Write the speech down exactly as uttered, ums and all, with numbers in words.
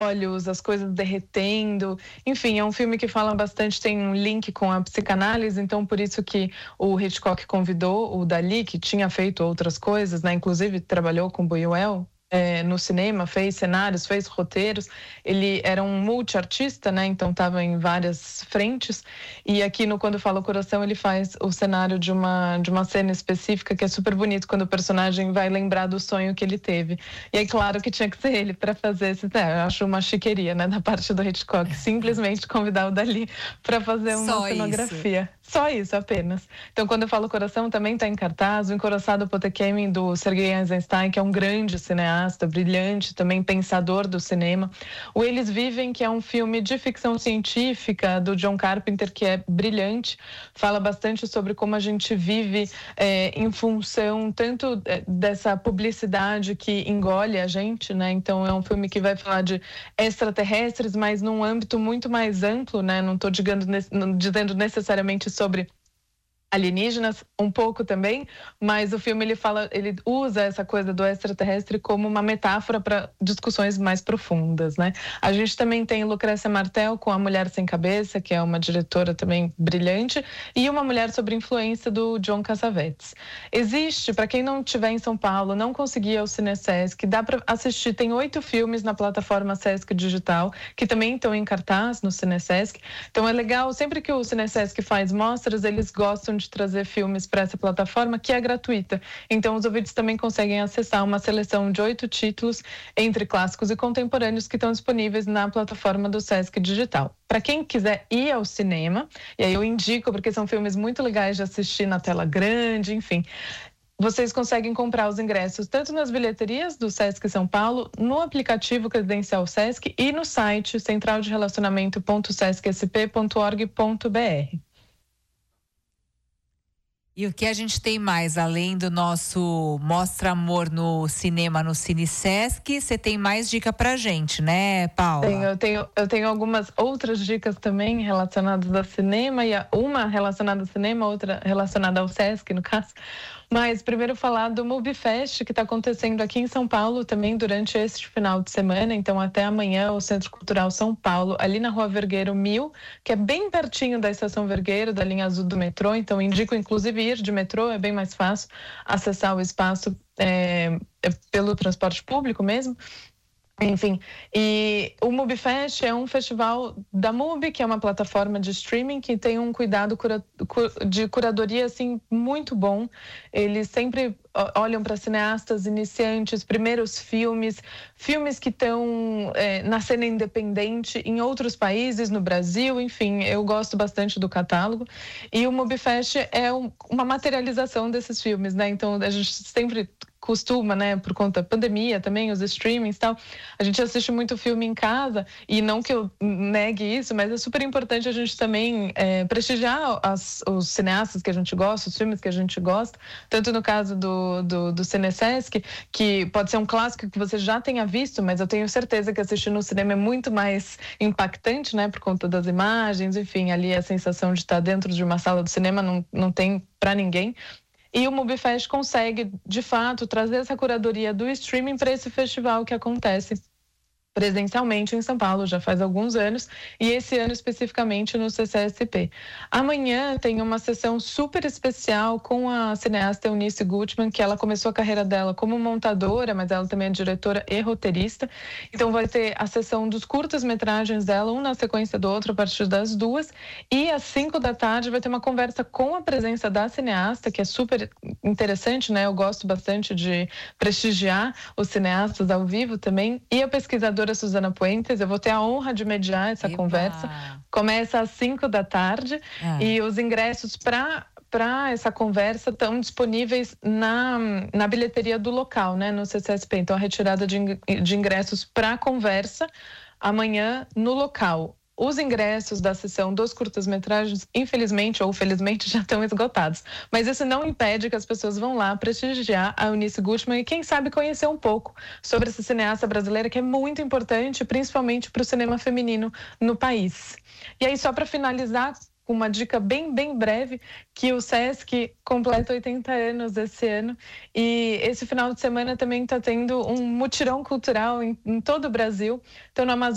olhos, as coisas derretendo, enfim, é um filme que fala bastante, tem um link com a psicanálise, então por isso que o Hitchcock convidou o Dalí, que tinha feito outras coisas, né, inclusive trabalhou com Buñuel é, no cinema, fez cenários, fez roteiros, ele era um multiartista, né, então estava em várias frentes, e aqui no Quando Fala o Coração ele faz o cenário de uma, de uma cena específica que é super bonito, quando o personagem vai lembrar do sonho que ele teve, e aí claro que tinha que ser ele para fazer esse, né, eu acho uma chiqueria, né, da parte do Hitchcock, simplesmente convidar o Dalí para fazer uma Só cenografia. Isso. Só isso, apenas. Então, Quando Eu Falo Coração também está em cartaz, o Encoraçado Potemkin, do Sergei Eisenstein, que é um grande cineasta, brilhante, também pensador do cinema. O Eles Vivem, que é um filme de ficção científica, do John Carpenter, que é brilhante, fala bastante sobre como a gente vive é, em função tanto dessa publicidade que engole a gente, né? Então, é um filme que vai falar de extraterrestres, mas num âmbito muito mais amplo, né? Não estou dizendo necessariamente sobre alienígenas, um pouco também, mas o filme ele fala, ele usa essa coisa do extraterrestre como uma metáfora para discussões mais profundas, né? A gente também tem Lucrécia Martel com A Mulher Sem Cabeça, que é uma diretora também brilhante, e Uma Mulher Sob Influência, do John Cassavetes. Existe, para quem não estiver em São Paulo, não conseguir ir ao CineSesc, dá para assistir, tem oito filmes na plataforma Sesc Digital, que também estão em cartaz no CineSesc, então é legal, sempre que o CineSesc faz mostras, eles gostam de de trazer filmes para essa plataforma, que é gratuita. Então, os ouvintes também conseguem acessar uma seleção de oito títulos entre clássicos e contemporâneos que estão disponíveis na plataforma do Sesc Digital. Para quem quiser ir ao cinema, e aí eu indico, porque são filmes muito legais de assistir na tela grande, enfim, vocês conseguem comprar os ingressos tanto nas bilheterias do Sesc São Paulo, no aplicativo Credencial Sesc e no site central de relacionamento ponto sesc s p ponto org ponto b r. E o que a gente tem mais, além do nosso Mostra Amor no cinema, no CineSesc, você tem mais dica pra gente, né, Paula? Tenho, eu, tenho, eu tenho algumas outras dicas também relacionadas ao cinema, e uma relacionada ao cinema, outra relacionada ao Sesc, no caso. Mas primeiro falar do MovieFest, que está acontecendo aqui em São Paulo também durante este final de semana. Então até amanhã o Centro Cultural São Paulo, ali na Rua Vergueiro mil, que é bem pertinho da Estação Vergueiro, da linha azul do metrô. Então indico inclusive ir de metrô, é bem mais fácil acessar o espaço é, pelo transporte público mesmo. Enfim, e o MovieFest é um festival da Mubi, que é uma plataforma de streaming que tem um cuidado cura, de curadoria assim muito bom. Eles sempre olham para cineastas iniciantes, primeiros filmes, filmes que estão é, na cena independente em outros países, no Brasil, enfim, eu gosto bastante do catálogo. E o MovieFest é um, uma materialização desses filmes, né? Então a gente sempre costuma, né, por conta da pandemia também, os streamings e tal, a gente assiste muito filme em casa, e não que eu negue isso, mas é super importante a gente também é, prestigiar as, os cineastas que a gente gosta, os filmes que a gente gosta, tanto no caso do, do, do CineSesc, que pode ser um clássico que você já tenha visto, mas eu tenho certeza que assistir no cinema é muito mais impactante, né, por conta das imagens, enfim, ali a sensação de estar dentro de uma sala do cinema não, não tem para ninguém. E o MovieFest consegue, de fato, trazer essa curadoria do streaming para esse festival que acontece presencialmente em São Paulo, já faz alguns anos, e esse ano especificamente no C C S P. Amanhã tem uma sessão super especial com a cineasta Eunice Gutmann, que ela começou a carreira dela como montadora, mas ela também é diretora e roteirista. Então vai ter a sessão dos curtas-metragens dela, um na sequência do outro, a partir das duas, e às cinco da tarde vai ter uma conversa com a presença da cineasta, que é super interessante, né? Eu gosto bastante de prestigiar os cineastas ao vivo também, e a pesquisadora Suzana Puentes. Eu vou ter a honra de mediar essa Eba. conversa. Começa às cinco da tarde ah. e os ingressos para para essa conversa estão disponíveis na, na bilheteria do local, né, no C C S P. Então a retirada de, de ingressos para a conversa amanhã no local. Os ingressos da sessão dos curtas-metragens, infelizmente ou felizmente, já estão esgotados. Mas isso não impede que as pessoas vão lá prestigiar a Eunice Gutmann e, quem sabe, conhecer um pouco sobre essa cineasta brasileira, que é muito importante, principalmente para o cinema feminino no país. E aí, só para finalizar, uma dica bem, bem breve, que o Sesc completa oitenta anos esse ano, e esse final de semana também está tendo um mutirão cultural em, em todo o Brasil. Então, no Amazonas,